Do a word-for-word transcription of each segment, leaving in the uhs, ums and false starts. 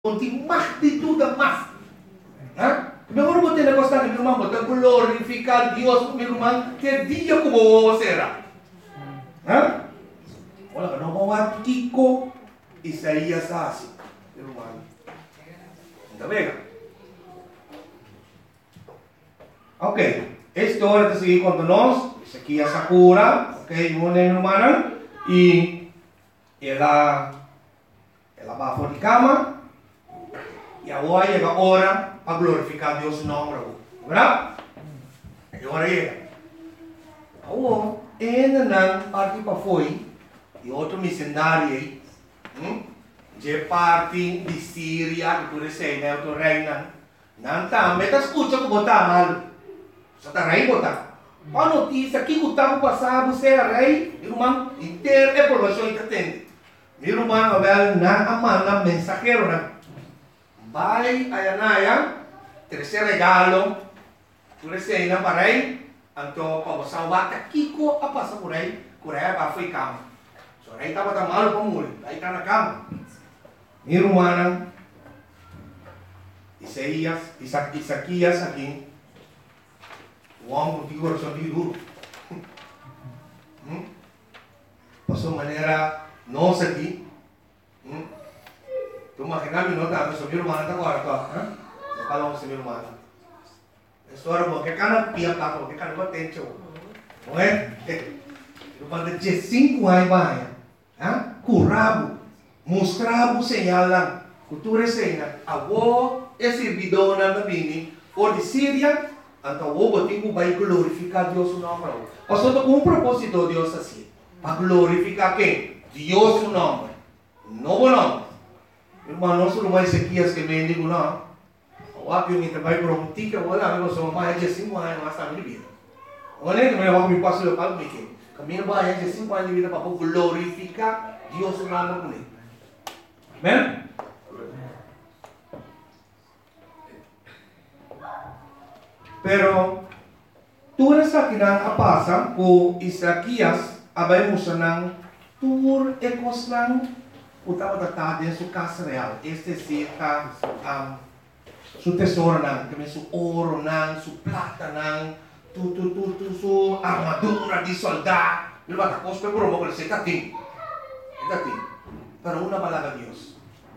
Unti magnitud da mas. Ha? Mejor mo tiene costa que mi hermano te glorificar Dios mi hermano que dia como será. Ha? Wala ka no mawat Kiko Isaías así, mi hermano. ¿Está bien? Ok, esto ahora te sigue contándonos Ezequiel Sakura, ok, mi hermana, y ela ela va por cama. E agora chega a hora para glorificar Deus em nome, verdade? E agora chega. Agora, ainda não parte para foi, e outro missionário, hum? de parte de Síria, que tu recebe, né, outro reina, não está, mas está escutando como está mal. Só está rei botar. A notícia que o tempo passado você era rei, irmão, inteiro é informação que atende. Meu irmão, agora não amanda mensageiro, né? Vai a Anaya, terceiro regalo, tu recém na parei, então para você bata Kiko a passar por aí, por aí para foi cama. Só aí estava tão malo para morrer, aí está na cama. Minha irmã, Isaías, Isaquias aqui, o homem que coração de duro. Passou maneira nossa aqui. Tu imaginas não tá, mas o meu irmão tá agora, tá? Eu falo com o meu irmão. A história boa, que cada pia tá, que cada batente, não é? Eu falo de cinco anos vai, ah? Curabo, mostrabo senhalan, cultura senha, avô é servidor na bini, ou de Síria, então o botinho vai glorificar Deus no nome. Passou com um propósito Deus assim, para glorificar quem? Deus no nome, novo nome. Irmão, não sou mais Ezequias que me digo não. O aqui eu me trabalho por um tique, eu vou lá, eu sou mais de cinco anos, mas está na minha vida. Olha que eu me passo eu falo que caminho mais de cinco anos de vida para glorificar Deus no nome dele. Amém? Pero tu rasa kinang apasa ko Isaquias abay mo siya ng tur ekos lang utama tatade su casa real. Este sí está um, su tesoro nang, kami su oro nang, su plata nang, tu tu tu tu su armadura di soldado. Mira ba tapos pe promo ko se tating. Tating. Pero una palabra Dios.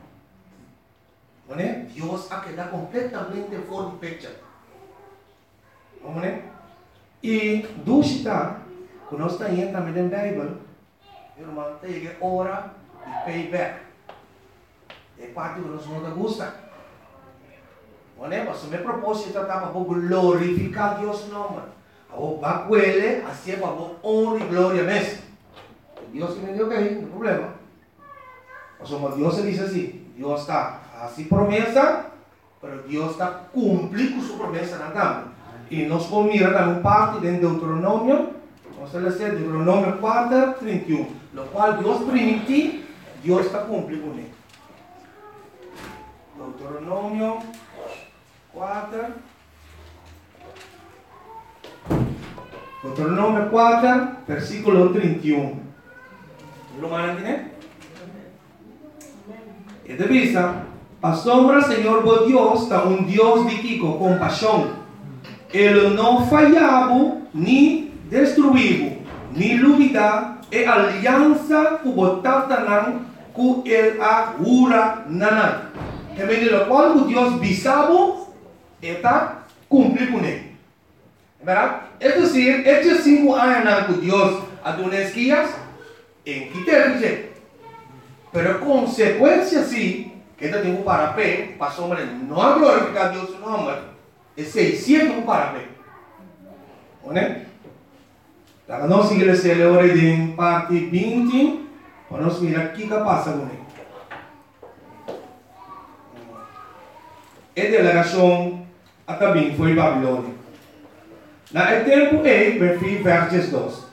¿Vale? Dios ha quedado completamente fuera de picture. ¿Vale? Y dusita, cuando está ahí también en la Bible, hermano, te llega hora de payback. É parte que nós não gusta. Não é? Mas o meu propósito é para glorificar Deus nome. Ao bacuele, assim para honra e glória mesmo. Deus que me deu que aí, não tem problema. Mas como Deus diz assim, Deus está assim promessa, mas Deus está cumprindo sua promessa na cama. E nós vamos mirar também parte de Deuteronômio, vamos ler Deuteronômio quatro, trinta e um, no qual Deus permitiu, Deus está cumprindo com ele. Deuteronômio quatro, Deuteronômio quatro, versículo trinta e um. Lo mandan, né? E de vista, a sombra Senhor vos Deus está um Deus de que com compaixão. Ele não falhava, nem destruiu, nem duvida, e aliança que botaram com ele a ura nanã. Que vem do qual o Deus bisavo está cumprir com ele. É verdade? É dizer, estes cinco anos que Deus adonesquias, em que termine. Pero consequência sim, que ele tem um parapé, passou a não glorificar Deus no nome. É seiscentos para pé. Né? Então, nós igreja agora em parte vinte, nós mirar o que passa com ele. A delegação até bem foi Babilônia. Na tempo e, versos dois.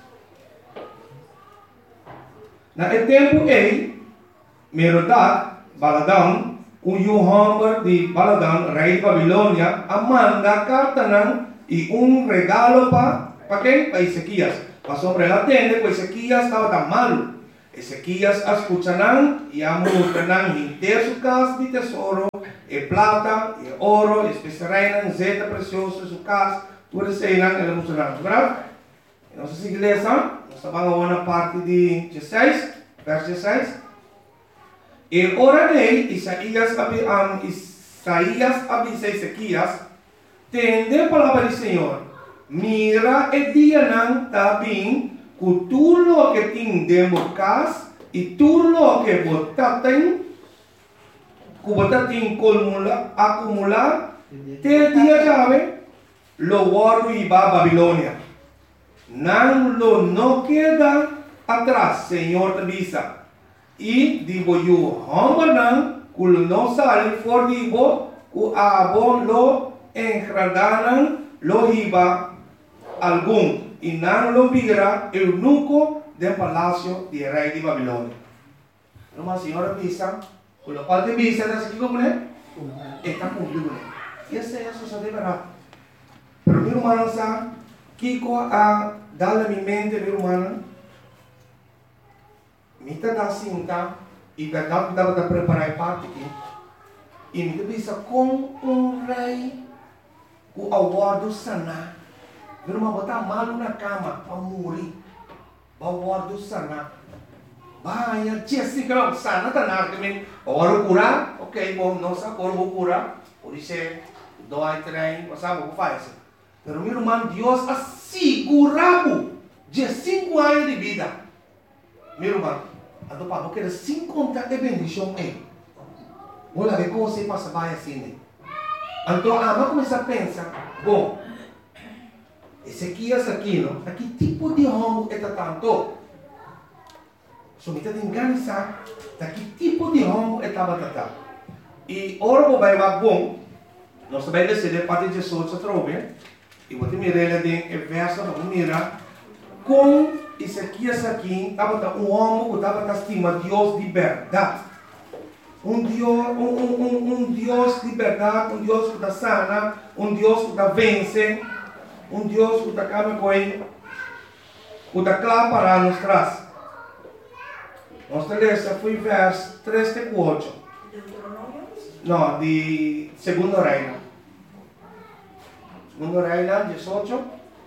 Na tempo e, Merodach, Baladão, o Yohamber de Baladan, rei de Babilônia, a manda carta não e um regalo para para quem? Para Ezequias. Passou para ela atender, porque Ezequias estava tão malo. Ezequías escucharán y amontonan inteiro su casa de tesouro, e plata, e ouro, e especiarias, zeta preciosa, su casa, tudo isso aí, ele mostrará, verdade? Nossa igreja, nós vamos a uma parte de dezesseis, verso dezesseis. E ora nele, Isaías, um, Isaías avisa Ezequias, tende a palavra do Senhor, mira e dia não está bem, com tudo que tem dentro de casa, e tudo que você tem, que você tem acumular, te dia chave, lo guardo e va a Babilônia. Não lo não queda atrás, Senhor te avisa. E digo eu, homenam, que não sale for digo, que abo lo engradaram, lo riba algum. E não lo vira eunuco do palácio de rei de Babilônia. Mas Senhor avisa, que lo qual te avisa, ¿estás aqui como é? Está cumprido. E essa é a sociedade verdade. Pero meu irmão sabe, Kiko a dar na minha mente, meu irmão, me está cinta e verdade dava para preparar parte aqui. E me pensa com um rei, o aguardo sana. Meu irmão botar mal na cama para morrer, o aguardo sana. Vai, tia assim que não sana tá nada também. Agora curar, ok, bom, não sabe agora vou curar, por isso dói trem, você sabe o que faz. Pero meu irmão, Deus assegurou de cinco anos de vida. Meu irmão, então para você cinquenta é bendição aí. Olha ver como você passa bem assim. Então, ah, vamos começar a pensar, bom, Ezequias aqui, não? Aqui tipo de homem é tanto. So, me está enganando, que tipo de homem é tanto. E ora vou vai mais bom, nós também decidimos parte de Jesus outra e vou te mirar em verso, vamos mirar com Ezequias aqui, estava um homem que estava estima Deus de verdade. Um Deus, um, um, um, um Deus de verdade, um Deus que está sana, um Deus que está vence, um Deus que está calma com ele, que está claro para nos traz. Nossa letra foi verso três e quatro. Não, de Segundo Reino. Segundo Reino, dezoito.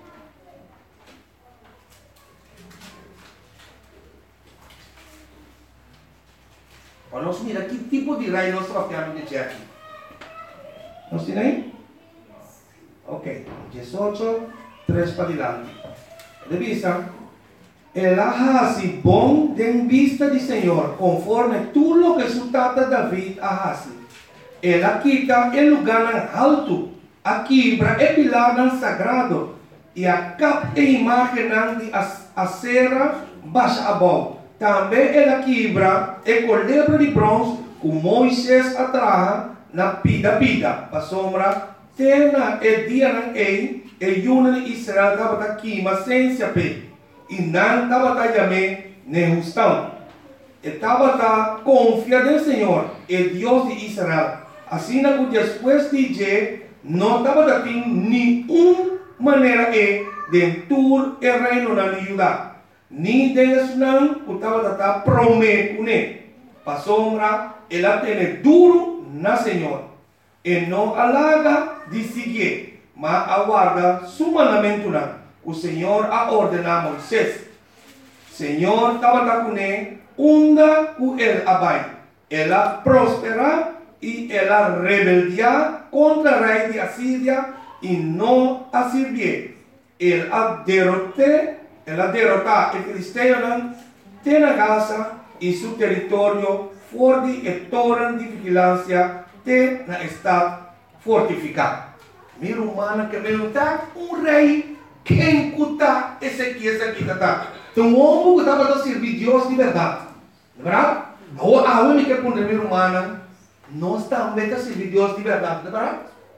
Nós mira que tipo de reino nós tratamos de dizer aqui. Nós temos aí? Ok. dezoito, três para diante. De vista, ele hace bom de vista do Senhor, conforme tudo que su tata David hace. Ele quita o lugar alto, a quebra e pilar sagrado, e a capa e imagem de acera baixa abaixo. Também ele quebra e colebra de bronze, com Moisés atrás na pida pida, para sombra, tena e dia não é, e yuna de Israel estava aqui, mas sem saber, e não estava também nem justão. Estava confiando no Senhor, e Deus de Israel. Assim que depois de dizer, não estava tendo nenhuma maneira de tur e reino na Judá. Ni Deus não estava prometendo. Para sombra, ela tem duro na Senhor. E não alaga de seguir, mas aguarda su mandamento. O Senhor a ordena a Moisés. Senhor estava com ele, unda com ele abai. Ela prospera e ela rebeldia contra o rei de Assíria e não a servir. Ele a derrotou, ela derrotou o filisteu, tem a Gaza e seu território forte e torre de vigilância tem na estado fortificado. Meu irmão que perguntar, um rei, quem cuta Ezequias aqui está? Então um homem que estava a servir Deus de verdade, não é verdade? A homem que pergunta, meu irmão, nós também a servir Deus de verdade, não é verdade?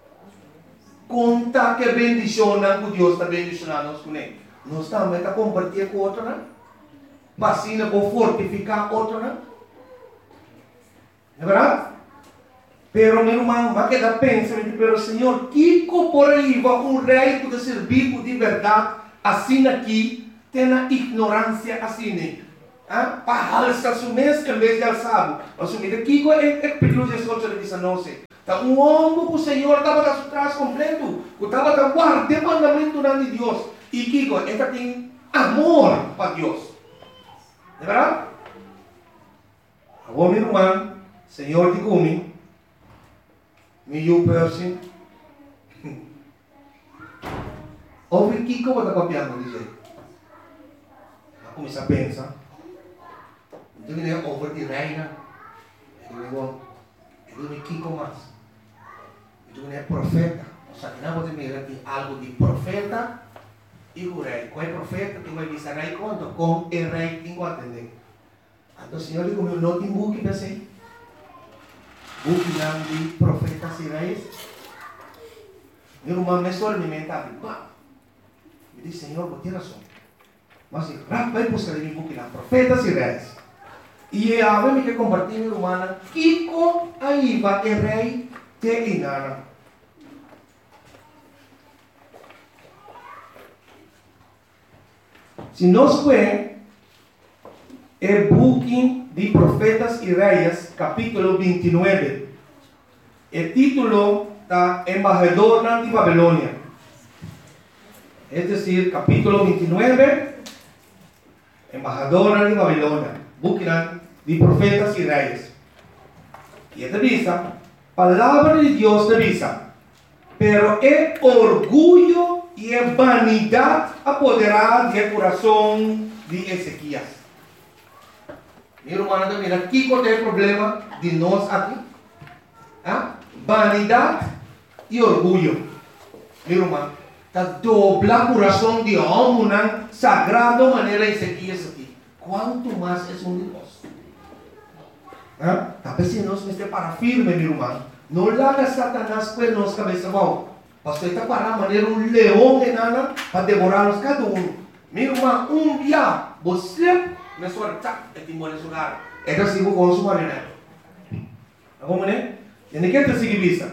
Conta que bendicionam que Deus está bendicionando nós com ele. Nós também a compartilhar com outro, não? Vacina para fortificar outro, não? Não é verdade? Pero meu irmão, vai que dá pensamento, pero Senhor, que por aí vai um rei que servir de verdade, assim aqui, tem a ignorância assim. Ah, para alçar su mês em vez de alçado. Mas o que Kiko é é pedido de sorte de visa não sei. Tá um homem que o Senhor estava da sua trás completo, que estava da guarda de mandamento de Deus. E Kiko, ele tem amor para Deus. É verdade? Agora, meu irmão, Senhor te come, me eu person. Ouve Kiko, eu estou copiando, dizer. Eu comecei a pensar. Então, ele é over de reina. Ele é bom. Ele é Kiko mais. Então, ele é profeta. O Satanás pode me ter algo de profeta e o rei. Com o profeta, tem uma vista rei conto. Com o rei, tem que atender. Então, o Senhor diz, como eu não tenho buque, pensei. Buque não de profetas e reis. Meu irmão, me só me mente. Me diz, Senhor, vou ter razão. Mas, rápido, vai buscar em buque lá. Profetas e reis. E a ver me que compartir meu irmão. Kiko, aí vai o rei te engana. Se nós vemos o buque de Profetas e Reis, capítulo vinte e nove, o título está Embajador de Babilônia. É decir, capítulo vinte e nove, Embajador de Babilônia, buque de Profetas e Reis. E esta visa, palavra de Deus te visa, pero é orgulho e é vanidade apoderar do coração de Ezequias. Meu irmão, mira, aqui qual é o problema de nós aqui? ¿Ah? Vanidade e orgulho. Meu irmão, está dobla o coração de homem, sagrado maneira Ezequias aqui. Quanto mais é um de nós? ¿Ah? Talvez se nós estamos para firme, meu irmão, não larga Satanás com nossa cabeça, bom. Pastor está para maneira um leão enana para devorar-nos cada um. Meu irmão, um dia você me solta e te mora nesse lugar. É assim que eu consumo a maneira. Como né? E nem quer te seguir vista.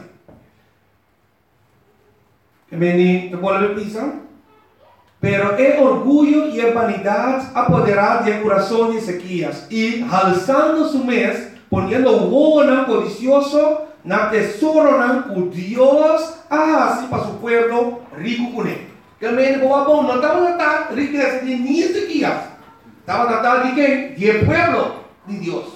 Que me te pode ver vista. Pero é orgulho e é vanidade apoderar do coração de Ezequias e alçando su mês, ponendo o ouro codicioso na tesouro o Deus assim para su pueblo rico com ele. Que me bom, não estava tratando riqueza de nem Ezequias. Estava tratando de quem? De pueblo de Deus.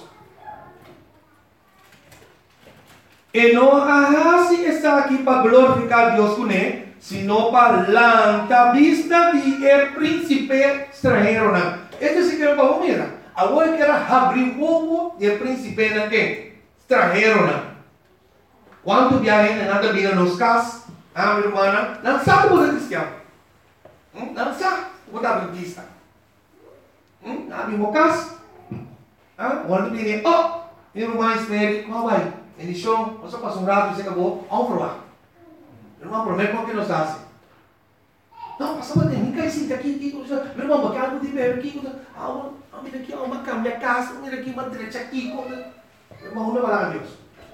E não assim está aqui para glorificar Deus com ele, sino para la vista de el príncipe extranjero. Este sí que es para mira. Agora que era abrir o ovo del príncipe extranjero. Quanto viajem nada viram nos cas, ah, minha irmã, não sabe o que é cristiano. Não sabe o que é adventista. Não vimos cas. Ah, quando viram, oh, minha irmã espere, qual vai? Ele chão, você passa um rato e você acabou, vamos provar. Meu irmão, promete como que nos hace. Não, passava de mim, cai sim, aqui, aqui, meu irmão, porque algo de ver aqui, ah, mira aqui, uma cama, minha casa, mira aqui, uma direita aqui, meu irmão, não vai lá, Deus.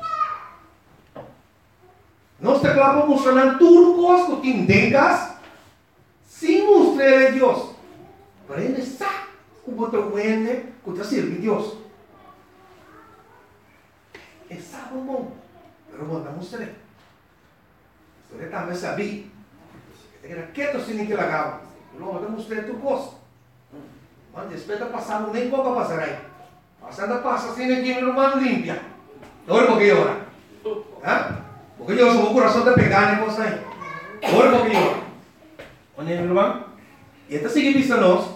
Nós te clavamos mostrando turcos que tindengas, sem mostrar a Deus. Para ele sabe como te wende, que te sirve Deus. É sabe bom, pero bom, não mostrei. Você também sabia. Você era quieto sem que lagava. Não, eu mostrei tu gosto. Mas depois de passar, nem como passar aí. Passando passa assim, aqui meu irmão limpia. Olha porque ora. Hã? Porque eu sou o coração de pegar nem coisa aí. Olha porque ora. Olha meu irmão. E esta sigue vista nós.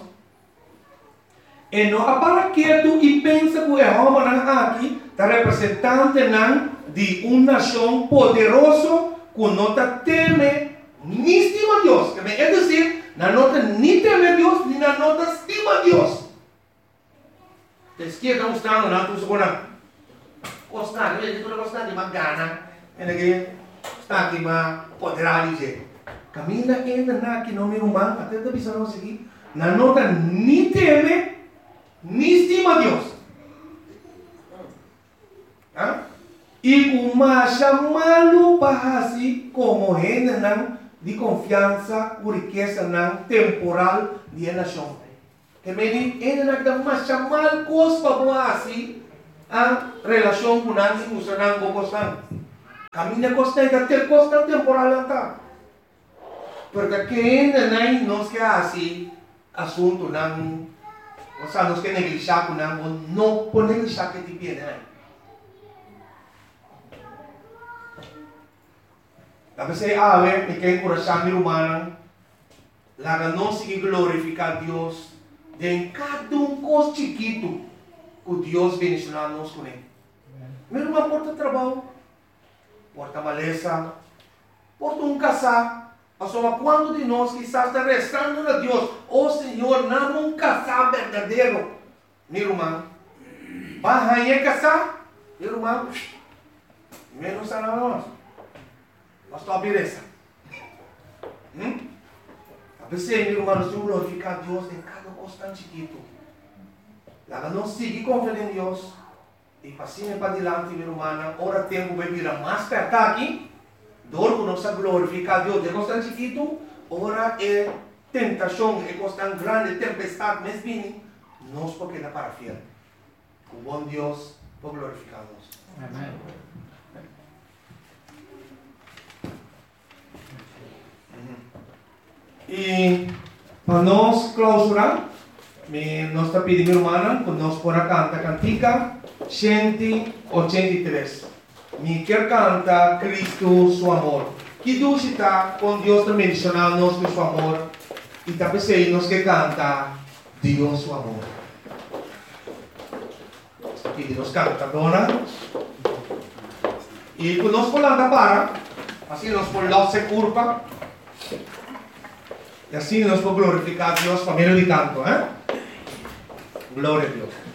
E não para quieto e pensa que o homem aqui está representante de uma nação poderosa que não teme nem estima Deus. É dizer, não nem teme Deus, nem não estima Deus. A esquerda está mostrando, não estou segurando. Gostar, ele diz, gostar de uma gana. Ele está aqui, mas poderá dizer. Camila entra aqui no meu irmão, até a visão aqui, não nota nem teme, nem estima Deus. Ah? E uma chamá-lo para si como gente de confiança, por riqueza temporal de nação. Que me di, en nagdamasa malkos pabuasi ang relasyon ko natin usa nang bukosan. Kami na kos na itatil kos na temporal lang ta. Porque que nanay nos que así asunto ng o sea, nos que neglisya ko nang no po neglisya que ti pienay. Tapos ay awe, may kay kurasyan ni Romanang, laga no sige glorificar Dios de cada um cos chiquito que Dios bendicionanos con él. Meron mga porta trabaho, porta malesa, porta un casa, asoma quanto de nós quizás está rezando a Dios, oh Senhor, dame un casa verdadeiro. Mi irmão, baja e casa, mi irmão, menos a nós. Nós estamos a beleza. Hum? A pessoa, meu irmão, nós temos que glorificar a Deus em cada coisa tão chiquito. Lá não seguir confiando em Deus. E passinho para adiante, meu irmão, ora tempo vai virar mais perto aqui. Dor que nós glorificar a Deus de coisa tão chiquito. Ora é tentação, é coisa tão grande, tempestade, mas vini. Nós porque dá para fiel. O bom Deus por glorificar a Deus. Amém. E para nós clausurar, nós está pedindo, irmã, que nós por cantar cantica cento e oitenta e três. Me quer cantar Cristo, seu amor. Que Deus está com Deus também mencionando-nos com seu amor. E também sei nós que canta Deus, seu amor. Aqui nós canta, dona. E quando nós por lá para, assim nós por lá se curva. Y así nos puede glorificar Dios, familia de canto, ¿eh? Gloria a Dios.